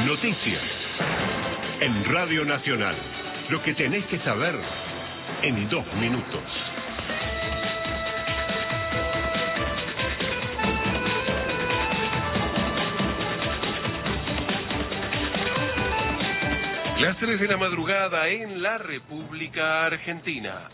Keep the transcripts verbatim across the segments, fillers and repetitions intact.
Noticias. En Radio Nacional. Lo que tenés que saber en dos minutos. Las tres de la madrugada en la República Argentina.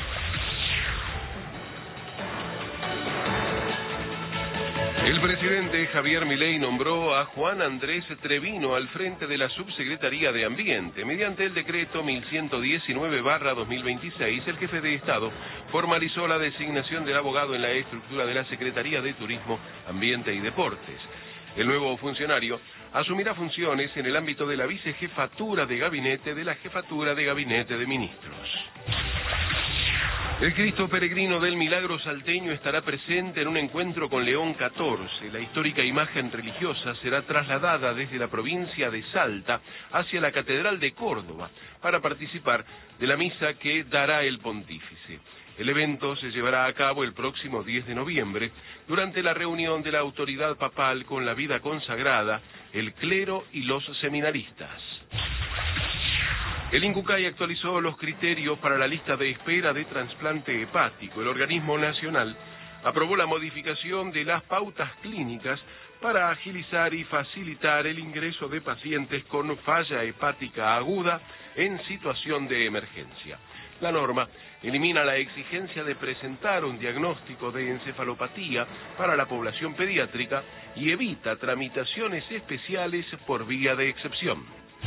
El presidente Javier Milei nombró a Juan Andrés Trevino al frente de la Subsecretaría de Ambiente. Mediante el decreto mil ciento diecinueve barra dos mil veintiséis, el jefe de Estado formalizó la designación del abogado en la estructura de la Secretaría de Turismo, Ambiente y Deportes. El nuevo funcionario asumirá funciones en el ámbito de la vicejefatura de gabinete de la Jefatura de Gabinete de Ministros. El Cristo Peregrino del Milagro salteño estará presente en un encuentro con León catorce. La histórica imagen religiosa será trasladada desde la provincia de Salta hacia la Catedral de Córdoba para participar de la misa que dará el pontífice. El evento se llevará a cabo el próximo diez de noviembre, durante la reunión de la autoridad papal con la vida consagrada, el clero y los seminaristas. El INCUCAI actualizó los criterios para la lista de espera de trasplante hepático. El organismo nacional aprobó la modificación de las pautas clínicas para agilizar y facilitar el ingreso de pacientes con falla hepática aguda en situación de emergencia. La norma elimina la exigencia de presentar un diagnóstico de encefalopatía para la población pediátrica y evita tramitaciones especiales por vía de excepción.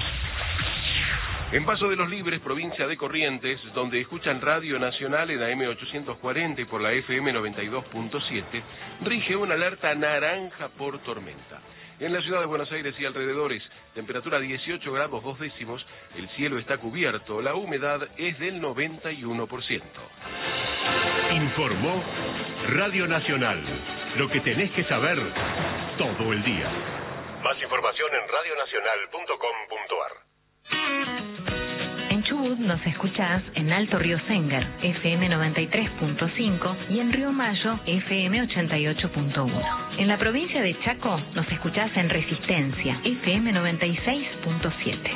En Paso de los Libres, provincia de Corrientes, donde escuchan Radio Nacional en A M ochocientos cuarenta y por la F M noventa y dos punto siete, rige una alerta naranja por tormenta. En la ciudad de Buenos Aires y alrededores, temperatura dieciocho grados dos décimos, el cielo está cubierto, la humedad es del noventa y uno por ciento. Informó Radio Nacional, lo que tenés que saber todo el día. Más información en radio nacional punto com punto a r. En Chubut nos escuchás en Alto Río Sengar, F M noventa y tres punto cinco, y en Río Mayo, F M ochenta y ocho punto uno. En la provincia de Chaco nos escuchás en Resistencia, F M noventa y seis punto siete.